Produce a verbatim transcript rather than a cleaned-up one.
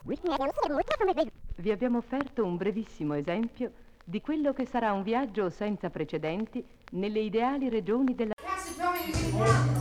Vi abbiamo offerto un brevissimo esempio di quello che sarà un viaggio senza precedenti nelle ideali regioni della...